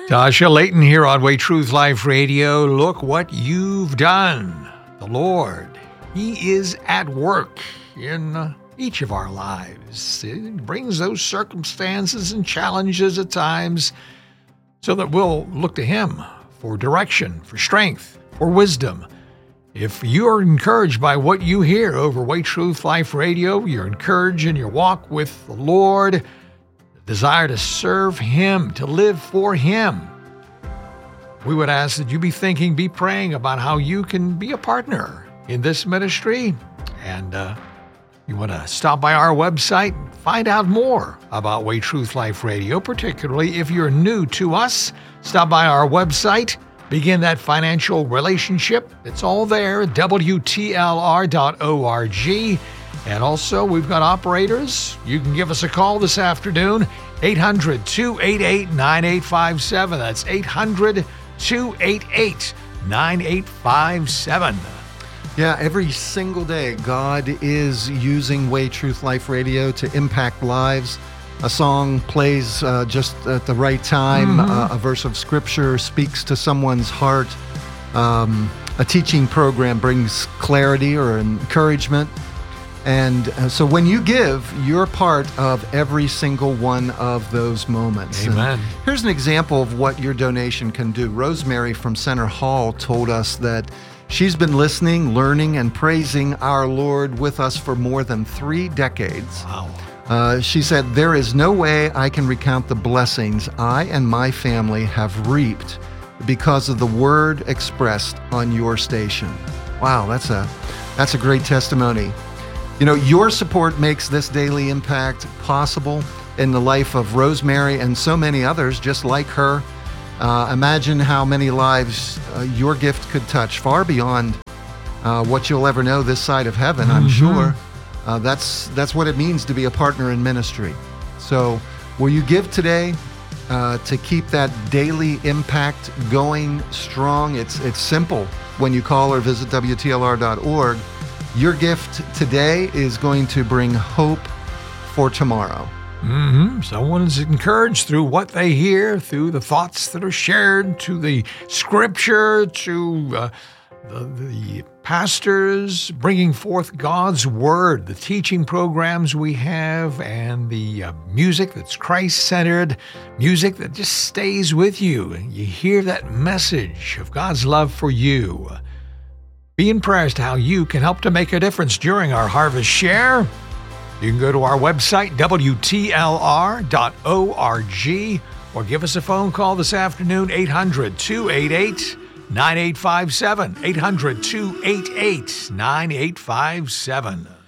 Tasha Layton here on Way Truth Life Radio. Look what you've done. The Lord, He is at work in each of our lives. It brings those circumstances and challenges at times so that we'll look to Him for direction, for strength, for wisdom. If you're encouraged by what you hear over Way Truth Life Radio, you're encouraged in your walk with the Lord, desire to serve Him, to live for Him, we would ask that you be praying about how you can be a partner in this ministry. And you want to stop by our website and find out more about Way Truth Life Radio, particularly if you're new to us. Stop by our website, begin that financial relationship. It's all there, WTLR.org. And also, we've got operators. You can give us a call this afternoon, 800-288-9857. That's 800-288-9857. Yeah, every single day, God is using Way Truth Life Radio to impact lives. A song plays just at the right time. A verse of Scripture speaks to someone's heart. A teaching program brings clarity or encouragement. And so when you give, you're part of every single one of those moments. Amen. And here's an example of what your donation can do. Rosemary from Center Hall told us that she's been listening, learning, and praising our Lord with us for more than 3 decades. Wow. She said, "There is no way I can recount the blessings I and my family have reaped because of the word expressed on your station." Wow, that's a great testimony. You know, your support makes this daily impact possible in the life of Rosemary and so many others just like her. Imagine how many lives your gift could touch, far beyond what you'll ever know this side of heaven, I'm sure. That's what it means to be a partner in ministry. So will you give today to keep that daily impact going strong? It's simple. When you call or visit WTLR.org, your gift today is going to bring hope for tomorrow. Someone is encouraged through what they hear, through the thoughts that are shared, to the Scripture, to the pastors bringing forth God's Word, the teaching programs we have, and the music that's Christ-centered, music that just stays with you. And you hear that message of God's love for you. Be in prayer as to how you can help to make a difference during our Harvest Share. You can go to our website, WTLR.org, or give us a phone call this afternoon, 800-288-9857, 800-288-9857.